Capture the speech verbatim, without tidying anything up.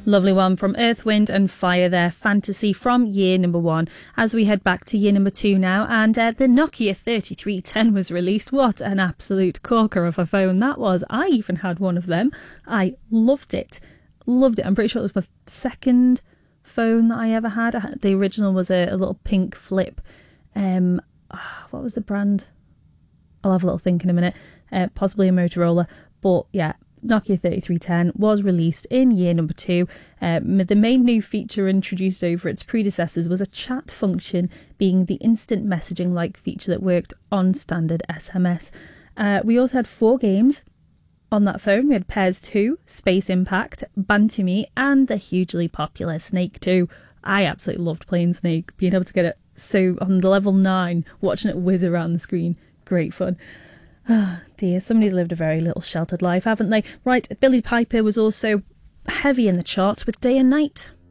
Lovely one from Earth, Wind and Fire there, Fantasy from year number one. As we head back to year number two now, and uh, the Nokia thirty-three ten was released. What an absolute corker of a phone that was. I even had one of them. I loved it. Loved it. I'm pretty sure it was my second phone that I ever had. I had the original was a, a little pink flip. Um, oh, what was the brand? I'll have a little think in a minute. Uh, possibly a Motorola. But yeah, Nokia thirty-three ten was released in year number two. Um, the main new feature introduced over its predecessors was a chat function, being the instant messaging-like feature that worked on standard S M S. Uh, we also had four games on that phone. We had Pairs two, Space Impact, Bantu-Me, and the hugely popular Snake two. I absolutely loved playing Snake, being able to get it so on the level nine, watching it whiz around the screen. Great fun. Oh dear, somebody's lived a very little sheltered life, haven't they? Right, Billy Piper was also heavy in the charts with Day and Night.